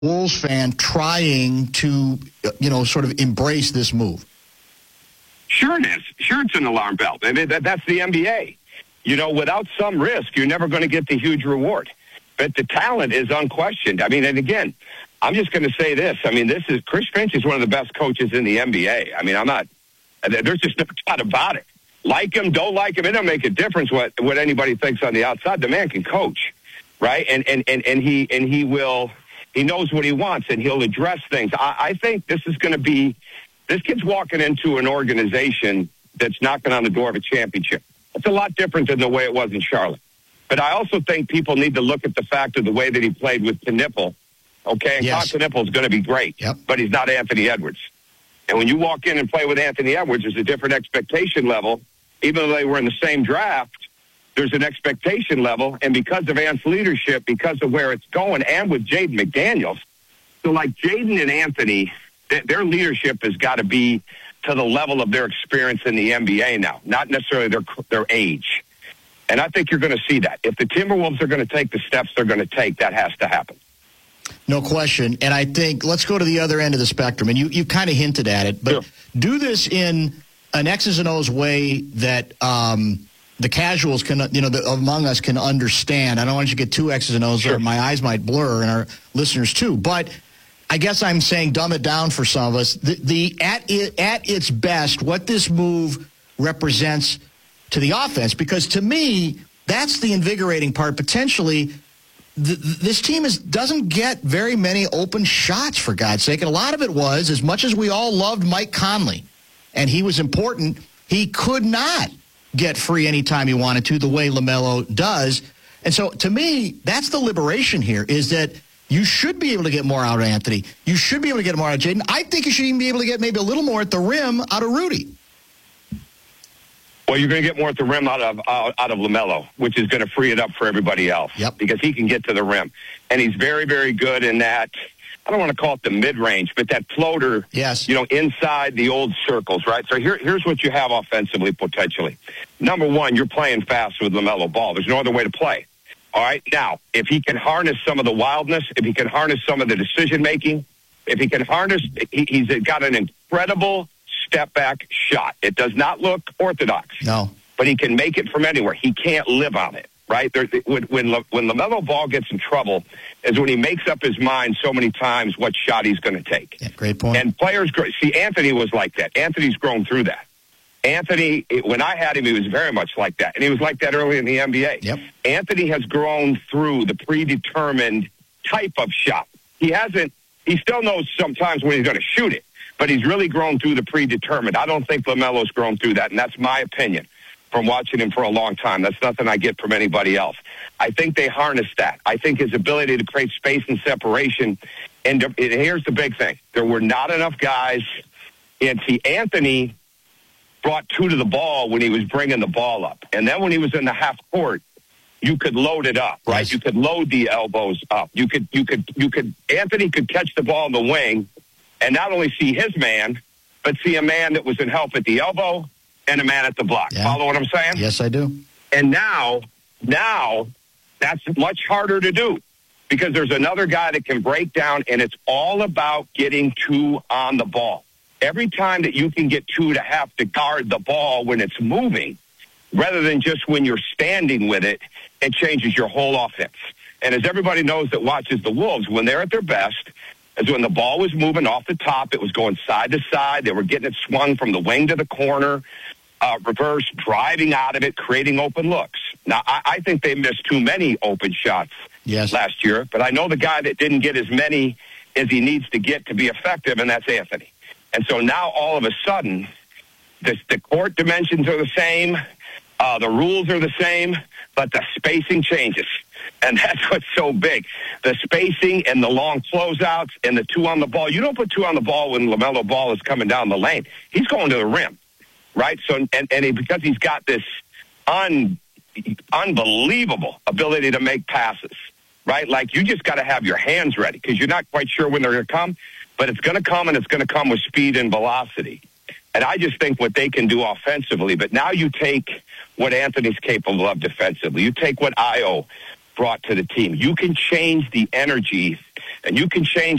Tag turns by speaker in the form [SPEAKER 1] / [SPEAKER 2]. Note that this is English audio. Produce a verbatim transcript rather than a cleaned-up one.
[SPEAKER 1] Wolves fan trying to, you know, sort of embrace this move?
[SPEAKER 2] Sure it is. Sure it's an alarm bell. I mean, that, that's the N B A. You know, without some risk, you're never going to get the huge reward. But the talent is unquestioned. I mean, and again, I'm just going to say this. I mean, this is Chris Finch is one of the best coaches in the N B A. I mean, I'm not, there's just no doubt about it. Like him, don't like him, it don't make a difference what, what anybody thinks on the outside. The man can coach, right? And, and, and, and he, and he will, he knows what he wants and he'll address things. I, I think this is going to be, this kid's walking into an organization that's knocking on the door of a championship. It's a lot different than the way it was in Charlotte. But I also think people need to look at the fact of the way that he played with Knipple. Okay, and
[SPEAKER 1] yes.
[SPEAKER 2] Todd Knipple is going to be great,
[SPEAKER 1] yep.
[SPEAKER 2] but he's not Anthony Edwards. And when you walk in and play with Anthony Edwards, there's a different expectation level. Even though they were in the same draft, there's an expectation level. And because of Ant's leadership, because of where it's going, and with Jaden McDaniels, so like Jaden and Anthony, th- their leadership has got to be to the level of their experience in the N B A now, not necessarily their their age. And I think you're going to see that. If the Timberwolves are going to take the steps they're going to take, that has to happen.
[SPEAKER 1] No question. And I think let's go to the other end of the spectrum. And you, you kind of hinted at it, but
[SPEAKER 2] sure.
[SPEAKER 1] do this in an X's and O's way that um, the casuals can, you know, the, among us can understand. I don't want you to get two X's and O's
[SPEAKER 2] sure.
[SPEAKER 1] or my eyes might blur and our listeners too. But I guess I'm saying dumb it down for some of us. The, the at it, at its best, what this move represents to the offense, because to me, that's the invigorating part. Potentially, th- this team is doesn't get very many open shots, for God's sake. And a lot of it was, as much as we all loved Mike Conley, and he was important, he could not get free anytime he wanted to, the way LaMelo does. And so, to me, that's the liberation here, is that you should be able to get more out of Anthony. You should be able to get more out of Jaden. I think you should even be able to get maybe a little more at the rim out of Rudy.
[SPEAKER 2] Well, you're going to get more at the rim out of uh, out of LaMelo, which is going to free it up for everybody else.
[SPEAKER 1] Yep.
[SPEAKER 2] Because he can get to the rim. And he's very, very good in that, I don't want to call it the mid-range, but that floater,
[SPEAKER 1] yes.
[SPEAKER 2] you know, inside the old circles, right? So here, here's what you have offensively, potentially. Number one, you're playing fast with LaMelo Ball. There's no other way to play. All right? Now, if he can harness some of the wildness, if he can harness some of the decision-making, if he can harness, he, he's got an incredible step-back shot. It does not look orthodox.
[SPEAKER 1] No.
[SPEAKER 2] But he can make it from anywhere. He can't live on it, right? There, when when, when LaMelo Ball gets in trouble is when he makes up his mind so many times what shot he's going to take.
[SPEAKER 1] Yeah, great point.
[SPEAKER 2] And players, see, Anthony was like that. Anthony's grown through that. Anthony, when I had him, he was very much like that. And he was like that early in the N B A.
[SPEAKER 1] Yep.
[SPEAKER 2] Anthony has grown through the predetermined type of shot. He hasn't, he still knows sometimes when he's going to shoot it, but he's really grown through the predetermined. I don't think LaMelo's grown through that, and that's my opinion from watching him for a long time. That's nothing I get from anybody else. I think they harnessed that. I think his ability to create space and separation, and, and here's the big thing. There were not enough guys, and see, Anthony brought two to the ball when he was bringing the ball up. And then when he was in the half court, you could load it up, right?
[SPEAKER 1] Yes.
[SPEAKER 2] You could load the elbows up. You could, you could, you could, Anthony could catch the ball in the wing and not only see his man, but see a man that was in help at the elbow and a man at the block.
[SPEAKER 1] Yeah.
[SPEAKER 2] Follow what I'm saying?
[SPEAKER 1] Yes, I do.
[SPEAKER 2] And now, now that's much harder to do because there's another guy that can break down, and it's all about getting two on the ball. Every time that you can get two to have to guard the ball when it's moving, rather than just when you're standing with it, it changes your whole offense. And as everybody knows that watches the Wolves, when they're at their best, is when the ball was moving off the top, it was going side to side, they were getting it swung from the wing to the corner, uh, reverse, driving out of it, creating open looks. Now, I, I think they missed too many open shots
[SPEAKER 1] yes.
[SPEAKER 2] last year, but I know the guy that didn't get as many as he needs to get to be effective, and that's Anthony. And so now all of a sudden, the, the court dimensions are the same, uh, the rules are the same, but the spacing changes. And that's what's so big. The spacing and the long closeouts and the two on the ball. You don't put two on the ball when LaMelo Ball is coming down the lane. He's going to the rim, right? So, and, and he, because he's got this un, unbelievable ability to make passes, right? Like you just got to have your hands ready because you're not quite sure when they're going to come. But it's going to come, and it's going to come with speed and velocity. And I just think what they can do offensively. But now you take what Anthony's capable of defensively. You take what Ayo brought to the team. You can change the energy and you can change